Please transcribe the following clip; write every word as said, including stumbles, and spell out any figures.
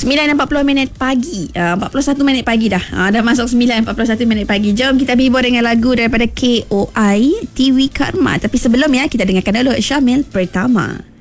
sembilan empat puluh minit pagi, uh, empat puluh satu minit pagi dah. Uh, dah masuk sembilan empat puluh satu minit pagi. Jom kita hibur dengan lagu daripada K O I, Tiwi Karma. Tapi sebelum ya, kita dengarkan dulu Syamil pertama.